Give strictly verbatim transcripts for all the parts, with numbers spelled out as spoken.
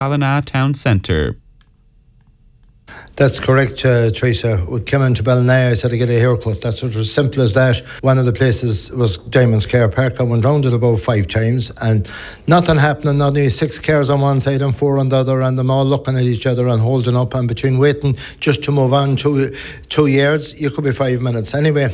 Ballina Town Centre. That's correct, uh, Teresa. We came into Ballina, I said to get a haircut. That's it was as simple as that. One of the places was Diamonds Car Park. I went round it about five times and nothing happening. Only six cars on one side and four on the other, and them all looking at each other and holding up. And between waiting just to move on two, two years, you could be five minutes. Anyway,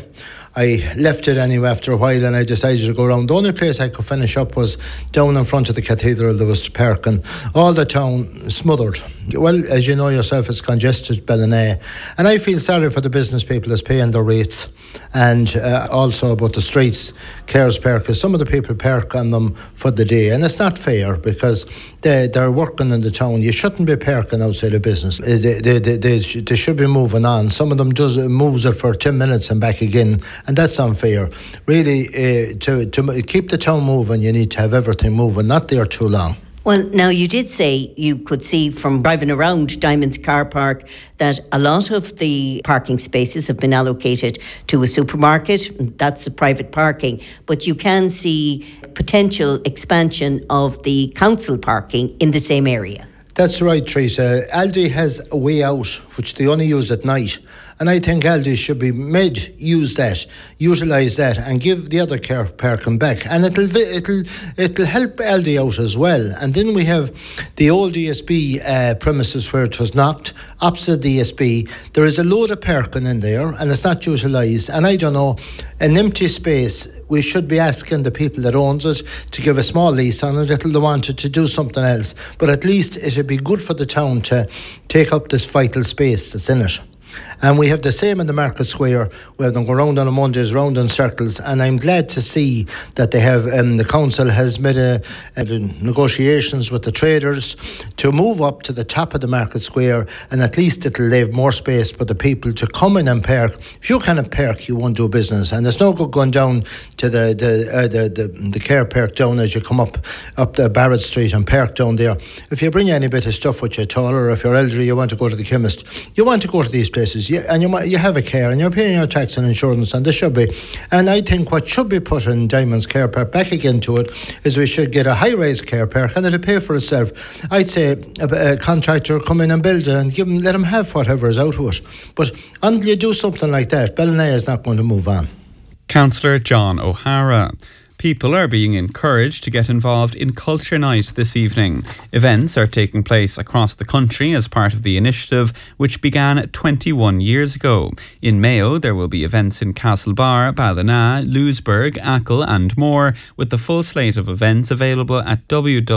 I left it anyway after a while and I decided to go around. The only place I could finish up was down in front of the cathedral. There was parking. All the town smothered. Well, as you know yourself, it's congested, Ballina. And I feel sorry for the business people that's paying their rates. And uh, also about the streets, cars park, because some of the people park on them for the day. And it's not fair because they, they're working in the town. You shouldn't be parking outside of business. They, they, they, they, they should be moving on. Some of them does moves it for ten minutes and back again. And that's unfair. Really, uh, to, to keep the town moving, you need to have everything moving, not there too long. Well, now you did say you could see from driving around Diamonds Car Park that a lot of the parking spaces have been allocated to a supermarket. That's a private parking. But you can see potential expansion of the council parking in the same area. That's right, Teresa. Aldi has a way out, which they only use at night. And I think Aldi should be made use that, utilise that, and give the other car parking back. And it'll it'll it'll help Aldi out as well. And then we have the old D S B uh, premises where it was knocked, opposite the D S B. There is a load of parking in there, and it's not utilised. And I don't know, an empty space, we should be asking the people that owns it to give a small lease on it until they wanted to do something else. But at least it would be good for the town to take up this vital space that's in it. And we have the same in the Market Square. We have them go round on a Mondays, round in circles. And I'm glad to see that they have, um, the council has made a, a negotiations with the traders to move up to the top of the Market Square, and at least it'll leave more space for the people to come in and park. If you can't park, you won't do business. And it's no good going down to the the uh, the, the, the car park down as you come up up the Barrett Street and park down there. If you bring any bit of stuff with you at all, or if you're elderly, you want to go to the chemist, you want to go to these places. You, and you you have a car and you're paying your tax and insurance, and there should be. And I think what should be put in Diamonds Car Park back again to it is we should get a high-rise car park and it'll pay for itself. I'd say a, a contractor come in and build it and give them, let them have whatever is out of it. But until you do something like that, Ballina is not going to move on. Councillor John O'Hara. People are being encouraged to get involved in Culture Night this evening. Events are taking place across the country as part of the initiative, which began twenty-one years ago. In Mayo, there will be events in Castlebar, Ballina, Louisburgh, Achill and more, with the full slate of events available at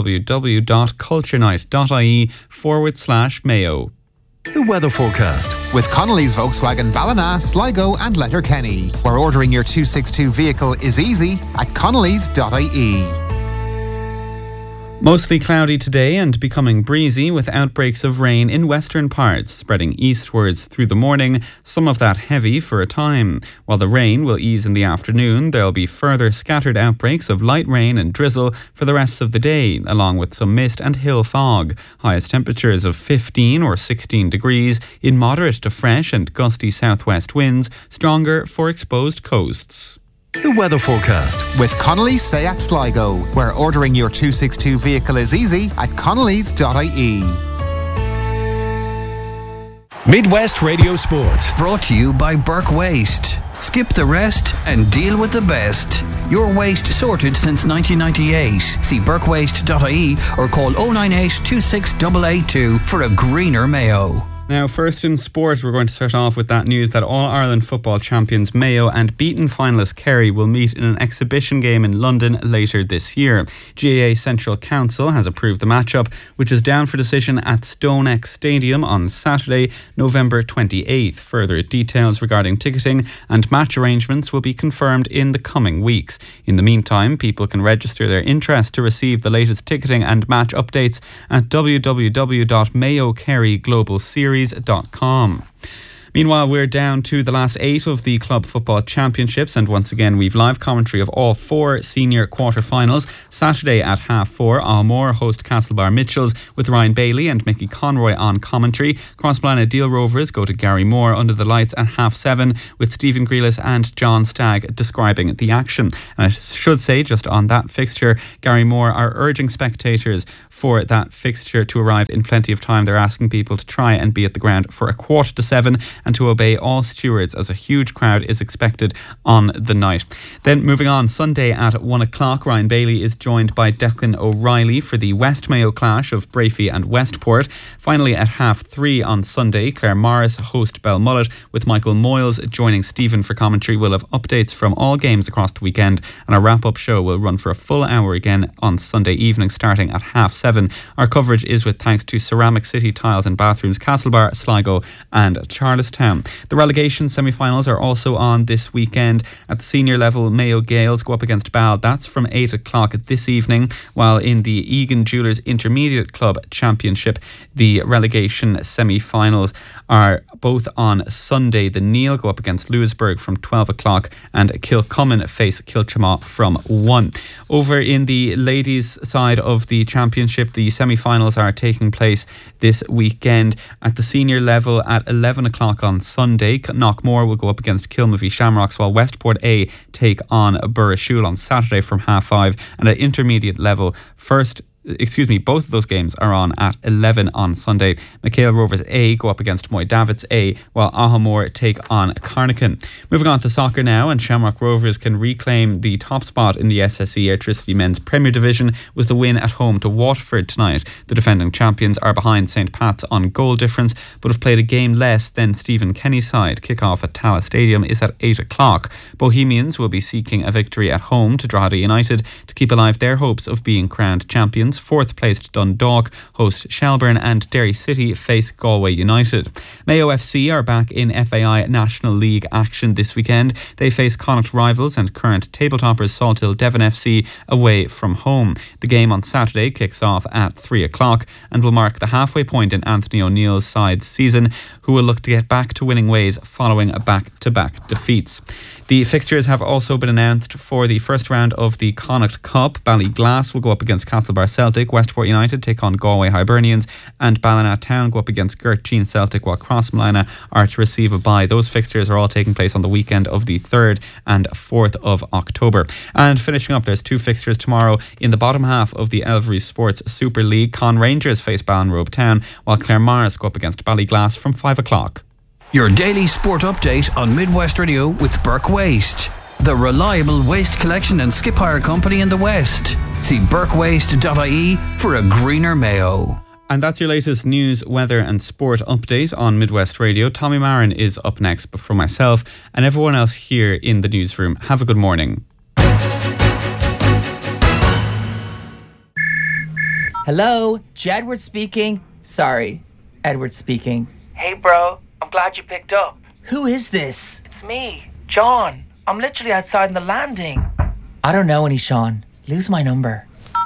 www.culturenight.ie forward slash Mayo. The weather forecast with Connolly's Volkswagen Ballina, Sligo and Letterkenny, where ordering your two sixty-two vehicle is easy at connellys dot I E. Mostly cloudy today and becoming breezy with outbreaks of rain in western parts, spreading eastwards through the morning, some of that heavy for a time. While the rain will ease in the afternoon, there'll be further scattered outbreaks of light rain and drizzle for the rest of the day, along with some mist and hill fog. Highest temperatures of fifteen or sixteen degrees in moderate to fresh and gusty southwest winds, stronger for exposed coasts. The weather forecast with Connolly's Seat Sligo, where ordering your two sixty-two vehicle is easy at connellys dot I E. Midwest Radio Sport, brought to you by Burke Waste. Skip the rest and deal with the best. Your waste sorted since nineteen ninety-eight. See burke waste dot I E or call oh nine eight, two six eight eight two for a greener Mayo. Now, first in sport, we're going to start off with that news that All-Ireland football champions Mayo and beaten finalist Kerry will meet in an exhibition game in London later this year. G A A Central Council has approved the matchup, which is down for decision at StoneX Stadium on Saturday, November twenty-eighth. Further details regarding ticketing and match arrangements will be confirmed in the coming weeks. In the meantime, people can register their interest to receive the latest ticketing and match updates at w w w dot mayo kerry global series dot com. Meanwhile, we're down to the last eight of the Club Football Championships, and once again we've live commentary of all four senior quarter-finals. Saturday at half four, Ahmore host Castlebar Mitchells with Ryan Bailey and Mickey Conroy on commentary. Crossblana Deal Rovers go to Gary Moore under the lights at half seven with Stephen Grealis and John Stagg describing the action. And I should say, just on that fixture, Gary Moore are urging spectators for that fixture to arrive in plenty of time. They're asking people to try and be at the ground for a quarter to seven and to obey all stewards, as a huge crowd is expected on the night. Then moving on, Sunday at one o'clock, Ryan Bailey is joined by Declan O'Reilly for the West Mayo clash of Brafey and Westport. Finally at half three on Sunday, Claire Morris host Belmullet with Michael Moyles joining Stephen for commentary. We'll have updates from all games across the weekend, and our wrap-up show will run for a full hour again on Sunday evening starting at half seven. Our coverage is with thanks to Ceramic City Tiles and Bathrooms, Castlebar, Sligo and Charlestown. The relegation semi-finals are also on this weekend. At the senior level, Mayo Gales go up against Bal. That's from eight o'clock this evening, while in the Egan Jewellers Intermediate Club Championship, the relegation semi-finals are both on Sunday. The Neil go up against Lewisburg from twelve o'clock and Kilcummin face Kilchamaw from one. Over in the ladies' side of the championship, the semi-finals are taking place this weekend. At the senior level at eleven o'clock on Sunday, Knockmore will go up against Kilmavie Shamrocks, while Westport A take on Burrishoole on Saturday from half five. And at intermediate level, first Excuse me, both of those games are on at eleven on Sunday. McHale Rovers A go up against Moy Davids A, while Ahamore take on Carnican. Moving on to soccer now, and Shamrock Rovers can reclaim the top spot in the S S E Airtricity Men's Premier Division with the win at home to Waterford tonight. The defending champions are behind Saint Pat's on goal difference, but have played a game less than Stephen Kenny's side. Kick-off at Tala Stadium is at eight o'clock. Bohemians will be seeking a victory at home to Drogheda United to keep alive their hopes of being crowned champions. Fourth placed Dundalk host Shelbourne, and Derry City face Galway United. Mayo F C are back in F A I National League action this weekend. They face Connacht rivals and current tabletoppers Salthill Devon F C away from home. The game on Saturday kicks off at three o'clock and will mark the halfway point in Anthony O'Neill's side's season, who will look to get back to winning ways following back-to-back defeats. The fixtures have also been announced for the first round of the Connacht Cup. Ballyglass will go up against Castlebar Celtic, Westport United take on Galway Hibernians, and Ballina Town go up against Gertrude Celtic, while Crossmolina are to receive a bye. Those fixtures are all taking place on the weekend of the third and fourth of October. And finishing up, there's two fixtures tomorrow in the bottom half of the Elvery Sports Super League. Con Rangers face Ballinrobe Town, while Claremorris go up against Ballyglass from five o'clock. Your daily sport update on Midwest Radio with Burke Waste, the reliable waste collection and skip hire company in the West. See burke waste dot I E for a greener Mayo. And that's your latest news, weather and sport update on Midwest Radio. Tommy Marin is up next, but for myself and everyone else here in the newsroom, have a good morning. Hello, Jedward speaking. Sorry, Edward speaking. Hey bro, I'm glad you picked up. Who is this? It's me, John. I'm literally outside in the landing. I don't know any Sean. Lose my number.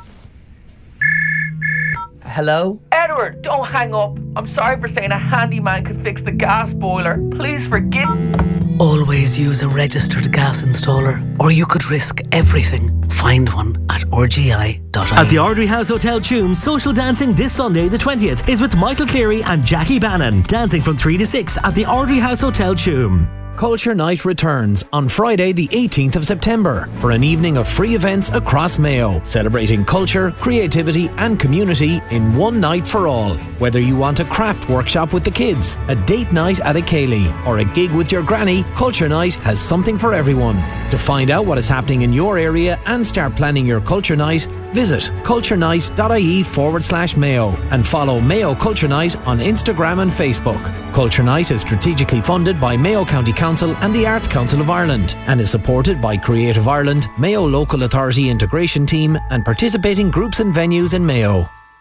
Hello? Edward, don't hang up. I'm sorry for saying a handyman could fix the gas boiler. Please forgive. Always use a registered gas installer, or you could risk everything. Find one at r g i dot I E. At the Ardrey House Hotel Tuam, social dancing this Sunday the twentieth is with Michael Cleary and Jackie Bannon, dancing from three to six at the Ardrey House Hotel Tuam. Culture Night returns on Friday the eighteenth of September for an evening of free events across Mayo, celebrating culture, creativity and community in one night for all. Whether you want a craft workshop with the kids, a date night at a Ceilidh, or a gig with your granny, Culture Night has something for everyone. To find out what is happening in your area and start planning your Culture Night, visit culture night dot I E forward slash Mayo and follow Mayo Culture Night on Instagram and Facebook. Culture Night is strategically funded by Mayo County Council and the Arts Council of Ireland and is supported by Creative Ireland, Mayo Local Authority Integration Team and participating groups and venues in Mayo.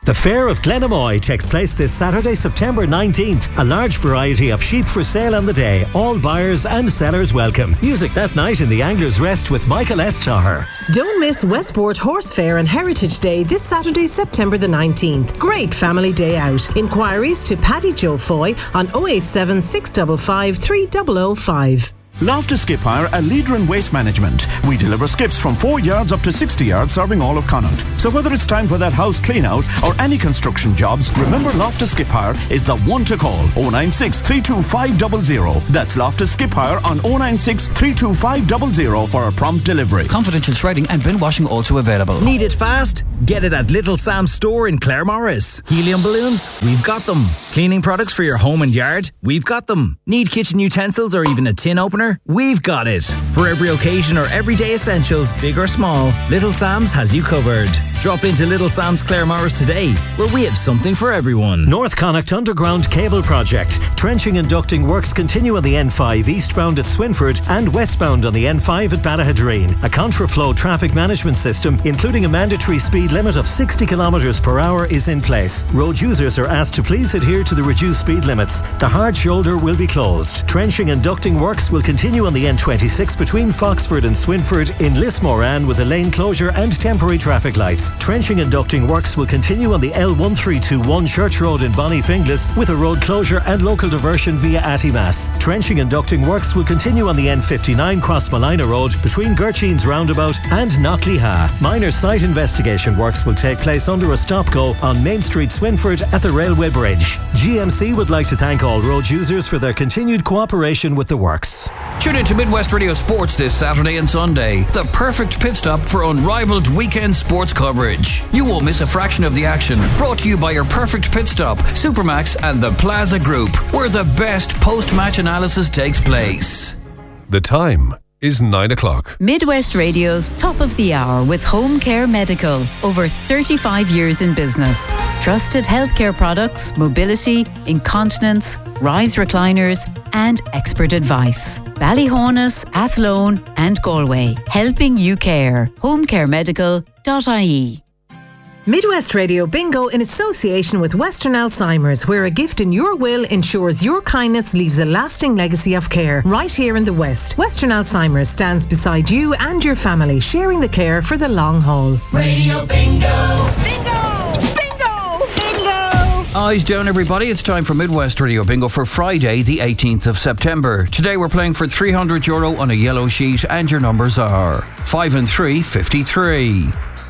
The Fair of Glenamoy takes place this Saturday, September nineteenth. A large variety of sheep for sale on the day. All buyers and sellers welcome. Music that night in the Angler's Rest with Michael S. Tahar. Don't miss Westport Horse Fair and Heritage Day this Saturday, September the nineteenth. Great family day out. Inquiries to Paddy Joe Foy on oh eight seven, six five five, three zero zero five. Loftus Skip Hire, a leader in waste management. We deliver skips from four yards up to sixty yards, serving all of Connaught. So whether it's time for that house clean out or any construction jobs, remember Loftus Skip Hire is the one to call. oh nine six, three two five zero zero. That's Loftus Skip Hire on oh nine six, three two five zero zero for a prompt delivery. Confidential shredding and bin washing also available. Need it fast? Get it at Little Sam's store in Claremorris. Helium balloons? We've got them. Cleaning products for your home and yard? We've got them. Need kitchen utensils or even a tin opener? We've got it. For every occasion or everyday essentials, big or small, Little Sam's has you covered. Drop into Little Sam's Claremorris today, where we have something for everyone. North Connacht Underground Cable Project. Trenching and ducting works continue on the N five eastbound at Swinford and westbound on the N five at Ballahadreen. A contraflow traffic management system, including a mandatory speed limit of sixty kilometres per hour, is in place. Road users are asked to please adhere to the reduced speed limits. The hard shoulder will be closed. Trenching and ducting works will continue on the N twenty-six between Foxford and Swinford in Lismoran with a lane closure and temporary traffic lights. Trenching and ducting works will continue on the L one three two one Church Road in Bonnyfinglas with a road closure and local diversion via Attimas. Trenching and ducting works will continue on the N fifty-nine Crossmalina Road between Gerchines Roundabout and Knockleha. Minor site investigation works will take place under a stop-go on Main Street, Swinford at the Railway Bridge. G M C would like to thank all road users for their continued cooperation with the works. Tune in to Midwest Radio Sports this Saturday and Sunday. The perfect pit stop for unrivaled weekend sports coverage. You won't miss a fraction of the action. Brought to you by your perfect pit stop, Supermax and the Plaza Group, where the best post-match analysis takes place. The time is nine o'clock. Midwest Radio's Top of the Hour with Home Care Medical. Over thirty-five years in business. Trusted healthcare products, mobility, incontinence, rise recliners, and expert advice. Ballyhonus, Athlone, and Galway. Helping you care. home care medical dot I E. Midwest Radio Bingo in association with Western Alzheimer's, where a gift in your will ensures your kindness leaves a lasting legacy of care. Right here in the West, Western Alzheimer's stands beside you and your family, sharing the care for the long haul. Radio Bingo! Bingo! Bingo! Bingo! Eyes down, everybody. It's time for Midwest Radio Bingo for Friday, the eighteenth of September. Today we're playing for three hundred euro on a yellow sheet, and your numbers are five and three, fifty-three.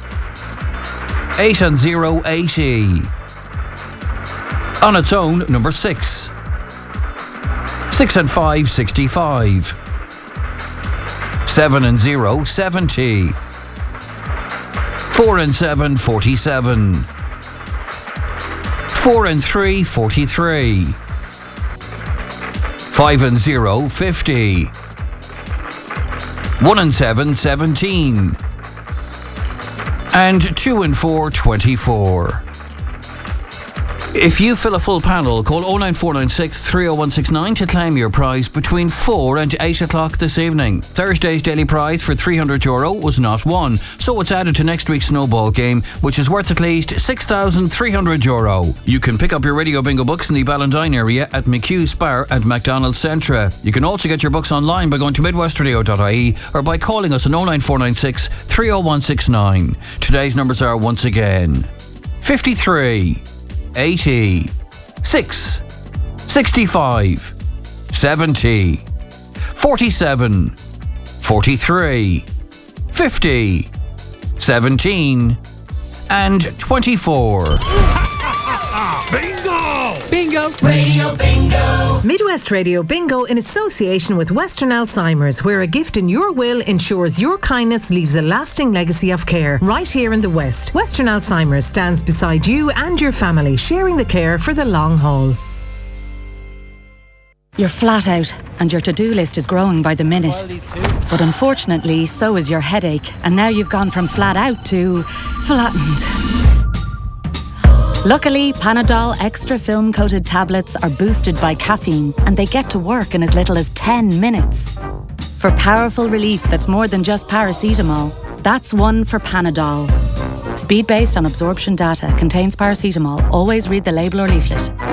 eight and zero, eighty. On its own, number six. six and five, sixty-five. seven and zero, seventy. four and seven, forty-seven. four and three, forty-three. five and zero, fifty. one and seven, seventeen. And two and four, twenty-four. If you fill a full panel, call oh nine four nine six, three oh one six nine to claim your prize between four and eight o'clock this evening. Thursday's daily prize for three hundred euro was not won, so it's added to next week's snowball game, which is worth at least six thousand three hundred euro. You can pick up your Radio Bingo books in the Ballindine area at McHugh Spar and McDonald's Centra. You can also get your books online by going to midwest radio dot I E or by calling us on oh nine four nine six, three oh one six nine. Today's numbers are once again fifty-three, eighty, six, sixty-five, seventy, forty-seven, forty-three, fifty, seventeen, and twenty-four. Bingo! Bingo! Radio Bingo! Midwest Radio Bingo in association with Western Alzheimer's, where a gift in your will ensures your kindness leaves a lasting legacy of care. Right here in the West, Western Alzheimer's stands beside you and your family, sharing the care for the long haul. You're flat out and your to-do list is growing by the minute. But unfortunately, so is your headache, and now you've gone from flat out to flattened. Luckily, Panadol Extra Film Coated tablets are boosted by caffeine and they get to work in as little as ten minutes. For powerful relief that's more than just paracetamol, that's one for Panadol. Speed based on absorption data. Contains paracetamol. Always read the label or leaflet.